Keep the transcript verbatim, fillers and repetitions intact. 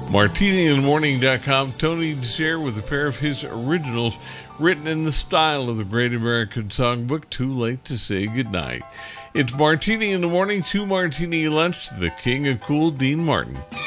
Martini in the Morning dot com, Tony DeSere with a pair of his originals written in the style of the Great American Songbook, Too Late to Say Goodnight. It's Martini in the Morning, two martini lunch, the king of cool, Dean Martin.